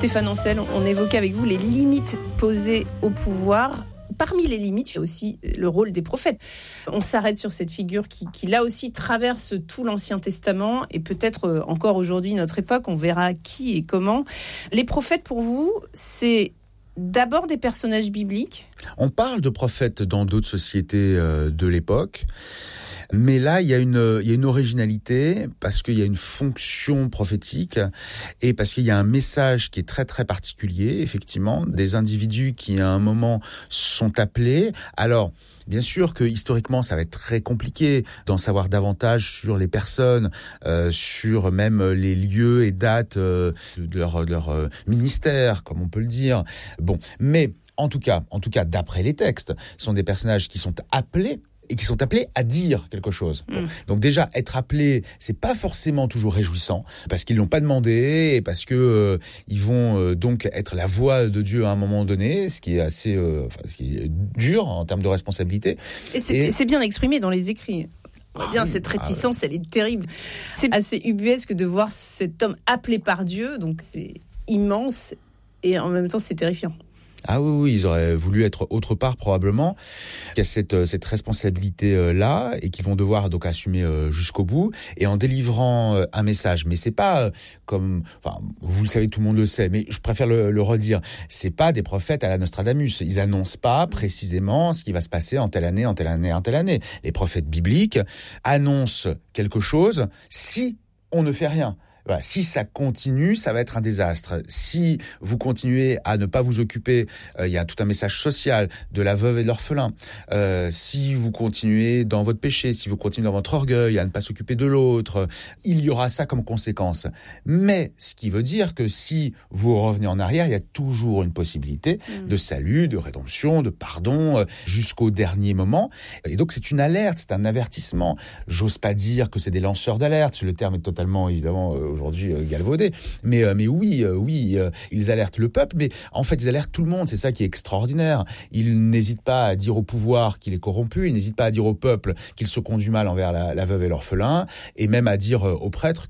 Stéphane Ancel, on évoquait avec vous les limites posées au pouvoir. Parmi les limites, il y a aussi le rôle des prophètes. On s'arrête sur cette figure qui là aussi traverse tout l'Ancien Testament et peut-être encore aujourd'hui notre époque, on verra qui et comment. Les prophètes pour vous, c'est d'abord des personnages bibliques. On parle de prophètes dans d'autres sociétés de l'époque. Mais là, il y a une originalité parce qu'il y a une fonction prophétique et parce qu'il y a un message qui est très très particulier, effectivement, des individus qui à un moment sont appelés. Alors, bien sûr que historiquement, ça va être très compliqué d'en savoir davantage sur les personnes, sur même les lieux et dates de leur ministère, comme on peut le dire. Bon, mais en tout cas, d'après les textes, ce sont des personnages qui sont appelés et qui sont appelés à dire quelque chose. Bon. Donc déjà, être appelé, c'est pas forcément toujours réjouissant, parce qu'ils l'ont pas demandé, et parce que ils vont donc être la voix de Dieu à un moment donné, ce qui est assez ce qui est dur en termes de responsabilité. Et c'est bien exprimé dans les écrits. Cette réticence, elle est terrible. C'est assez ubuesque de voir cet homme appelé par Dieu, donc c'est immense, et en même temps, c'est terrifiant. Ah oui, ils auraient voulu être autre part probablement. Il y a cette responsabilité-là et qu'ils vont devoir donc assumer jusqu'au bout et en délivrant un message. Mais c'est pas comme, enfin, vous le savez, tout le monde le sait, mais je préfère le redire. C'est pas des prophètes à la Nostradamus. Ils annoncent pas précisément ce qui va se passer en telle année, en telle année, en telle année. Les prophètes bibliques annoncent quelque chose si on ne fait rien. Voilà, si ça continue, ça va être un désastre. Si vous continuez à ne pas vous occuper, il y a tout un message social de la veuve et de l'orphelin. Si vous continuez dans votre péché, si vous continuez dans votre orgueil, à ne pas s'occuper de l'autre, il y aura ça comme conséquence. Mais ce qui veut dire que si vous revenez en arrière, il y a toujours une possibilité de salut, de rédemption, de pardon, jusqu'au dernier moment. Et donc c'est une alerte, c'est un avertissement. J'ose pas dire que c'est des lanceurs d'alerte, le terme est totalement évidemment aujourd'hui galvaudé, mais oui, ils alertent le peuple, mais en fait ils alertent tout le monde, c'est ça qui est extraordinaire. Ils n'hésitent pas à dire au pouvoir qu'il est corrompu, ils n'hésitent pas à dire au peuple qu'il se conduit mal envers la veuve et l'orphelin, et même à dire aux prêtres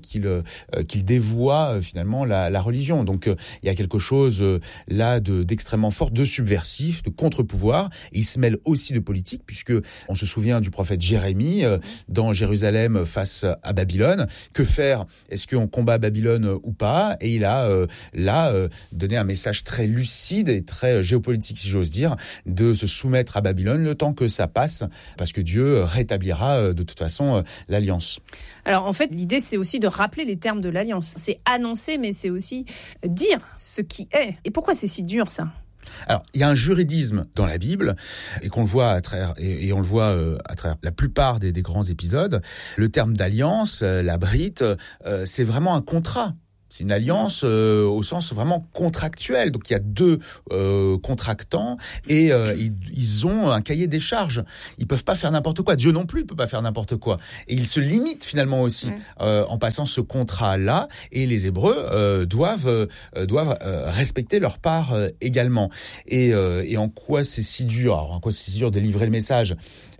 qu'il dévoie finalement la religion. Donc il y a quelque chose là d'extrêmement fort, de subversif, de contre-pouvoir, et ils se mêlent aussi de politique, puisque on se souvient du prophète Jérémie dans Jérusalem face à Babylone. Que faire ? Est-ce qu'on combat Babylone ou pas ? Et il a donné un message très lucide et très géopolitique, si j'ose dire, de se soumettre à Babylone le temps que ça passe, parce que Dieu rétablira de toute façon l'alliance. Alors en fait, l'idée, c'est aussi de rappeler les termes de l'alliance. C'est annoncer, mais c'est aussi dire ce qui est. Et pourquoi c'est si dur, ça ? Alors, il y a un juridisme dans la Bible, et qu'on le voit à travers, et on le voit à travers la plupart des grands épisodes. Le terme d'alliance, la brite, c'est vraiment un contrat. C'est une alliance au sens vraiment contractuel. Donc il y a deux contractants et ils ont un cahier des charges. Ils peuvent pas faire n'importe quoi. Dieu non plus peut pas faire n'importe quoi. Et ils se limitent finalement aussi en passant ce contrat-là. Et les Hébreux doivent respecter leur part également. Et en quoi c'est si dur ? Alors, en quoi c'est si dur de livrer le message ?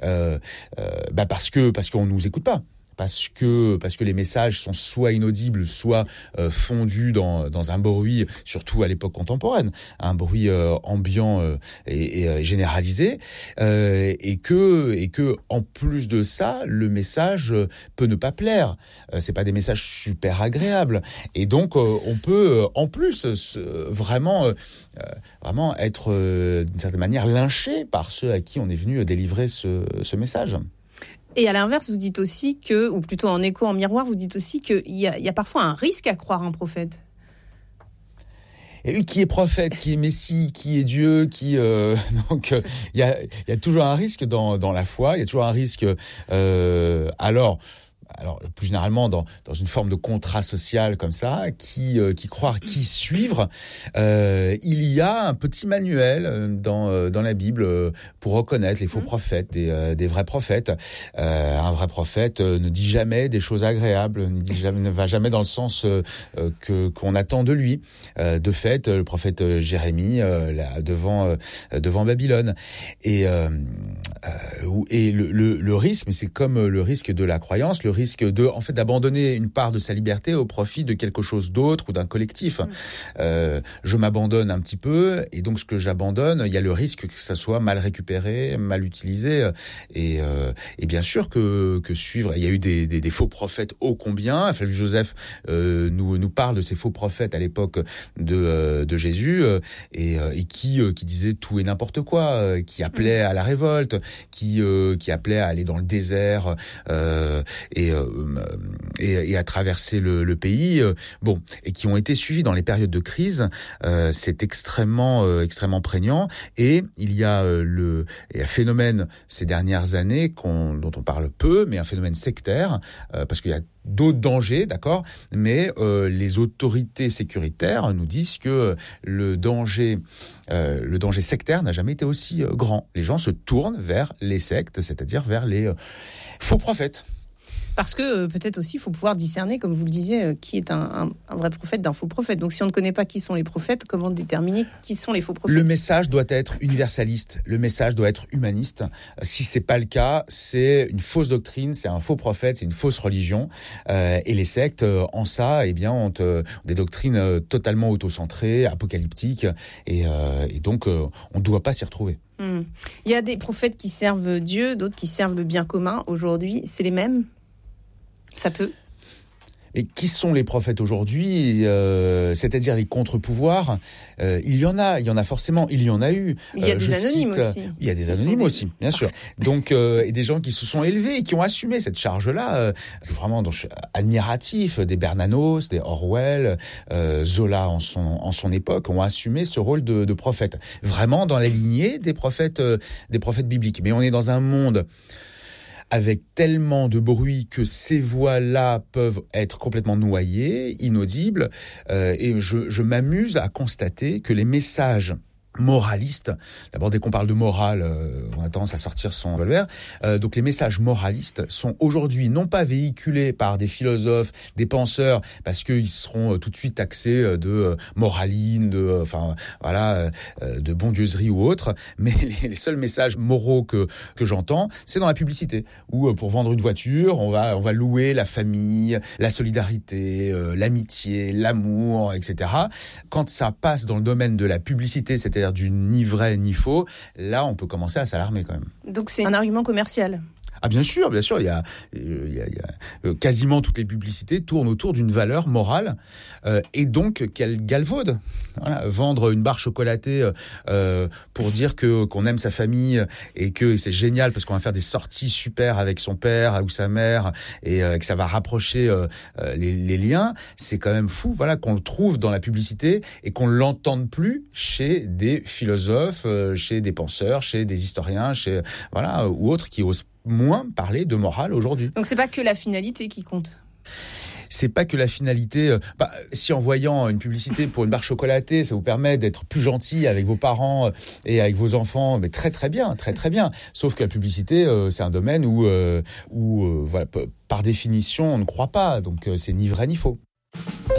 Parce qu'on nous écoute pas. Parce que les messages sont soit inaudibles, soit fondus dans un bruit, surtout à l'époque contemporaine, un bruit ambiant et généralisé, et que en plus de ça, le message peut ne pas plaire. C'est pas des messages super agréables, et donc on peut en plus vraiment être d'une certaine manière lynché par ceux à qui on est venu délivrer ce message. Et à l'inverse, vous dites aussi que, ou plutôt en écho, en miroir, vous dites aussi qu'il y a parfois un risque à croire un prophète. Et qui est prophète, qui est Messie, qui est Dieu, donc il y a toujours un risque dans la foi, il y a toujours un risque alors plus généralement dans une forme de contrat social comme ça, qui croire, qui suivre. Il y a un petit manuel dans la Bible pour reconnaître les faux prophètes des vrais prophètes. Un vrai prophète ne dit jamais des choses agréables, ne va jamais dans le sens qu'on attend de lui. De fait, le prophète Jérémie là, devant Babylone, et le risque, mais c'est comme le risque de la croyance, le risque d'abandonner une part de sa liberté au profit de quelque chose d'autre ou d'un collectif. Je m'abandonne un petit peu, et donc ce que j'abandonne, il y a le risque que ça soit mal récupéré, mal utilisé, et bien sûr que suivre. Il y a eu des faux prophètes ô combien. Flavius Josèphe nous parle de ces faux prophètes à l'époque de Jésus, et qui disaient tout et n'importe quoi, qui appelaient à la révolte, qui appelaient à aller dans le désert et à traverser le pays, et qui ont été suivis dans les périodes de crise. C'est extrêmement prégnant, et il y a un phénomène ces dernières années dont on parle peu, mais un phénomène sectaire, parce qu'il y a d'autres dangers, d'accord, mais les autorités sécuritaires nous disent que le danger sectaire n'a jamais été aussi grand. Les gens se tournent vers les sectes, c'est-à-dire vers les faux prophètes. Parce que peut-être aussi, il faut pouvoir discerner, comme vous le disiez, qui est un vrai prophète d'un faux prophète. Donc si on ne connaît pas qui sont les prophètes, comment déterminer qui sont les faux prophètes ? Le message doit être universaliste, le message doit être humaniste. Si c'est pas le cas, c'est une fausse doctrine, c'est un faux prophète, c'est une fausse religion. Et les sectes, en ça, ont des doctrines totalement autocentrées, apocalyptiques, et donc on ne doit pas s'y retrouver. Il y a des prophètes qui servent Dieu, d'autres qui servent le bien commun. Aujourd'hui, c'est les mêmes ? Ça peut. Et qui sont les prophètes aujourd'hui, c'est-à-dire les contre-pouvoirs? Il y en a forcément, il y en a eu. Il y a des anonymes aussi. Il y a des anonymes aussi, bien sûr. Donc, et des gens qui se sont élevés et qui ont assumé cette charge-là, vraiment donc, admiratif, des Bernanos, des Orwell, Zola en son époque, ont assumé ce rôle de prophète. Vraiment dans la lignée des prophètes bibliques. Mais on est dans un monde avec tellement de bruit que ces voix-là peuvent être complètement noyées, inaudibles, et je m'amuse à constater que les messages moralistes, d'abord dès qu'on parle de morale, on a tendance à sortir son revolver, donc les messages moralistes sont aujourd'hui non pas véhiculés par des philosophes, des penseurs, parce qu'ils seront tout de suite taxés de moraline, de bondieuserie ou autre, mais les seuls messages moraux que j'entends, c'est dans la publicité, où pour vendre une voiture, on va louer la famille, la solidarité, l'amitié, l'amour, etc. Quand ça passe dans le domaine de la publicité, c'est-à-dire du ni vrai ni faux, là on peut commencer à s'alarmer quand même. Donc c'est un argument commercial. Ah bien sûr, il y a quasiment toutes les publicités tournent autour d'une valeur morale, et donc qu'elle galvaude. Voilà, vendre une barre chocolatée pour dire qu'on aime sa famille et que c'est génial parce qu'on va faire des sorties super avec son père ou sa mère, et que ça va rapprocher les liens, c'est quand même fou, voilà, qu'on le trouve dans la publicité et qu'on l'entende plus chez des philosophes, chez des penseurs, chez des historiens, ou autres qui osent moins parler de morale aujourd'hui. Donc c'est pas que la finalité qui compte. C'est pas que la finalité. Si en voyant une publicité pour une barre chocolatée, ça vous permet d'être plus gentil avec vos parents et avec vos enfants, mais très très bien, très très bien. Sauf que la publicité, c'est un domaine où par définition, on ne croit pas. Donc c'est ni vrai ni faux.